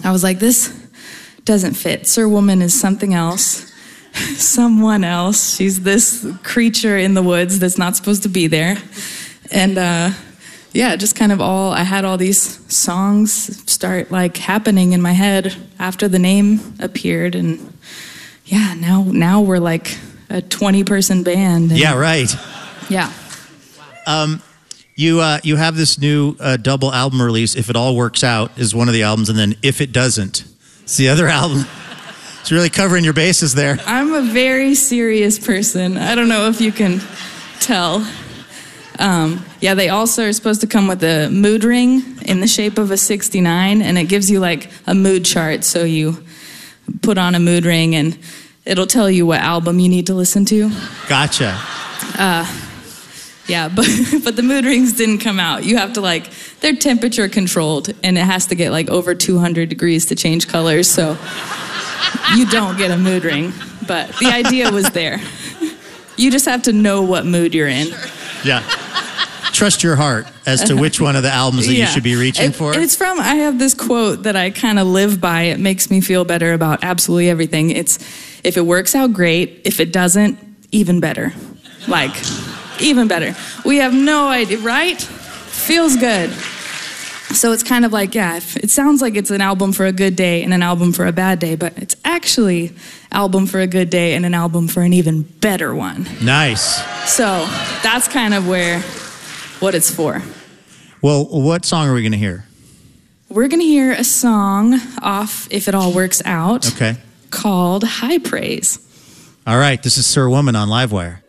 I was like, this doesn't fit. Sir Woman is something else, someone else. She's this creature in the woods that's not supposed to be there. And just kind of I had all these songs start like happening in my head after the name appeared. And yeah, now we're like a 20-person band. And, yeah, right. Yeah. You have this new double album release. If It All Works Out is one of the albums, and then If It Doesn't, it's the other album. It's really covering your bases there. I'm a very serious person. I don't know if you can tell. They also are supposed to come with a mood ring in the shape of a 69, and it gives you like a mood chart. So you put on a mood ring, and it'll tell you what album you need to listen to. Gotcha. But the mood rings didn't come out. You have to they're temperature controlled, and it has to get over 200 degrees to change colors, so you don't get a mood ring. But the idea was there. You just have to know what mood you're in. Yeah. Trust your heart as to which one of the albums that you should be reaching for. I have this quote that I kind of live by. It makes me feel better about absolutely everything. It's, if it works out, great. If it doesn't, even better. Even better. We have no idea, right? Feels good. So it's kind of it sounds like it's an album for a good day and an album for a bad day, but it's actually album for a good day and an album for an even better one. Nice. So that's kind of what it's for. Well, what song are we going to hear? We're going to hear a song off If It All Works Out. Okay. Called High Praise. All right. This is Sir Woman on Livewire.